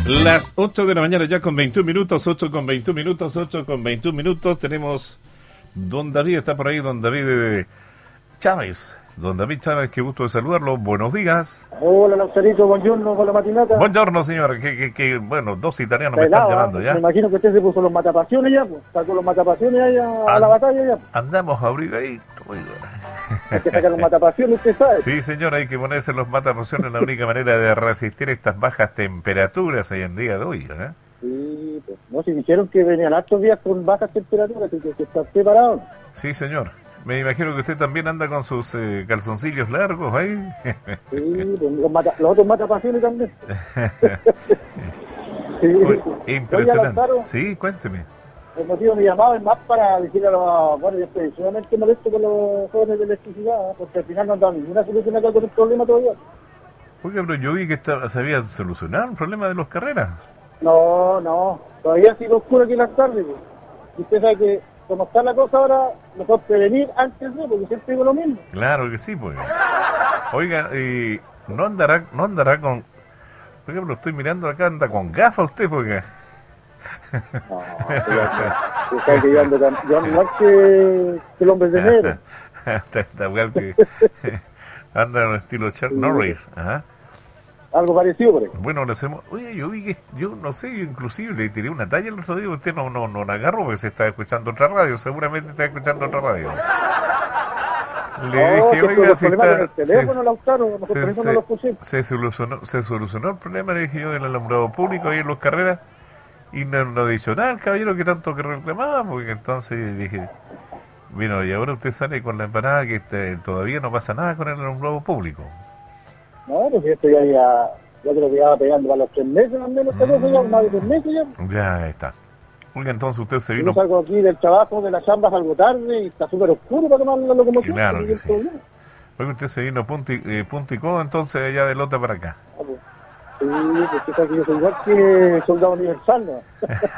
Las 8 de la mañana ya con 21 minutos, 8 con 21 minutos, 8 con 21 minutos. Tenemos don David, está por ahí, don David Chávez. Don David Chávez, qué gusto de saludarlo. Buenos días. Hola, Lauzarito, buongiorno con la matinata. Buongiorno, señor. Bueno, dos italianos me están llamando ya. Me imagino que usted se puso los matapasiones ya, pues. Sacó los matapasiones ahí a la batalla ya. Andamos abrigaditos. Hay que sacar los matapasiones, usted sabe. Sí, señor, hay que ponerse los matapasiones, la única manera de resistir estas bajas temperaturas hoy en día de hoy, ¿eh? Sí, pues, no, si dijeron que venían hartos días con bajas temperaturas, que está preparado. Sí, señor. Me imagino que usted también anda con sus calzoncillos largos ahí. Sí, pues, los otros matapasiones también. Sí. Impresionante. Sí, cuénteme. El motivo de mi llamado es más para decirle a los... Bueno, yo estoy sumamente molesto con los jóvenes de electricidad, porque al final no han dado ninguna solución acá con el problema todavía. Oye, pero yo vi que se había solucionado el problema de los carreras. No, todavía ha sido oscuro aquí en las tardes. Pues. Y usted sabe que, como está la cosa ahora, mejor prevenir antes de, porque siempre digo lo mismo. Claro que sí, pues. Oiga, no andará con... Por ejemplo, estoy mirando acá, anda con gafas usted, porque... No, usted que yo ando igual que el hombre de negro. Está igual que... anda en estilo Chuck Norris, ajá. Algo parecido, por ahí. Bueno, le hacemos... Oye, yo vi que... Yo no sé, yo inclusive le tiré una talla el otro día. Usted no la agarró porque se está escuchando otra radio. Seguramente está escuchando otra radio. Le dije, oiga, si está... El teléfono, Lautaro, no lo puse. Se solucionó el problema, le dije yo, del alumbrado público ahí en los carreras. Y no ha dicho nada el caballero que tanto que reclamaba. Porque entonces dije... Bueno, y ahora usted sale con la empanada que todavía no pasa nada con el alumbrado público. No, pues esto ya creo que ya va pegando a los 3 meses, al menos, ya, más de 3 meses ya. Ya está. Oiga, entonces usted se vino... Yo salgo aquí del trabajo, de la chamba, salgo tarde y está súper oscuro para tomar la locomoción. Claro que sí. Oiga, usted se vino punto y codo, entonces allá de Lota para acá. Ah, pues. Sí, pues usted que yo soy igual que soldado universal, ¿no?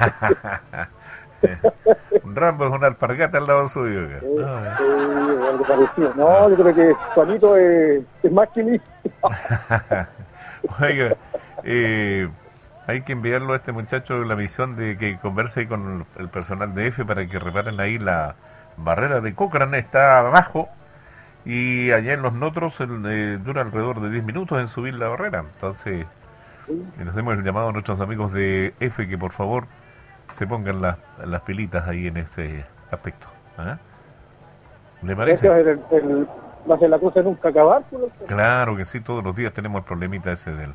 Un Rambo es una alpargata al lado suyo. Algo parecido. No, yo creo que Juanito es más que mí. Oiga, hay que enviarlo a este muchacho la misión de que converse ahí con el personal de EFE para que reparen ahí la barrera de Cochrane, está abajo, y allá en los Notros dura alrededor de 10 minutos en subir la barrera. Entonces, les hacemos el llamado a nuestros amigos de EFE que por favor se pongan las pilitas ahí en ese aspecto. ¿Eh? ¿Le parece? Va a ser la cosa nunca acabar. Claro que sí, todos los días tenemos el problemita ese del...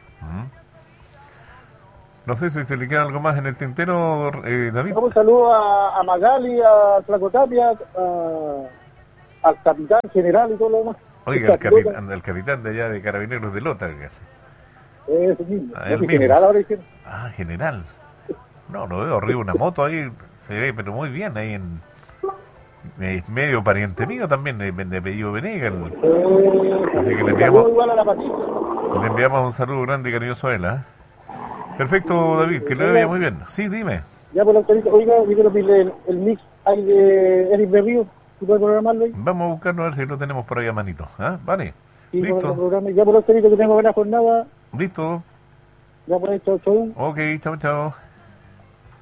No sé si se le queda algo más en el tintero, David. Un saludo a Magali, a Tlacotapia, al capitán general y todo lo demás. Oiga, el capitán de allá de Carabineros de Lota. Ese mismo. Mismo. General ahora dijeron. Ah, general. No, lo veo arriba una moto ahí, se ve pero muy bien ahí en... medio pariente mío también, de apellido Venegas. Así que le enviamos un saludo grande y cariñoso a él, ¿eh? Perfecto, David, que le vaya muy bien. Sí, dime. Ya, por autorito, oiga, yo quiero pedirle el mix ahí de Eric Berrío, ¿tú puedes programarlo ahí? Vamos a buscarlo a ver si lo tenemos por ahí a manito, ¿ah? Vale. Sí, listo. Ya, por autorito, que tengo buena jornada. Listo. Ya, por ahí, chau. Ok, chao.